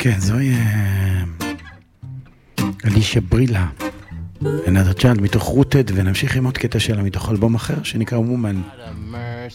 כן, זוהי אלישיה ברילה, Another Child מתוך רוטד, ונמשיך עם עוד קטע שלה מתוך אלבום אחר שנקרא Woman.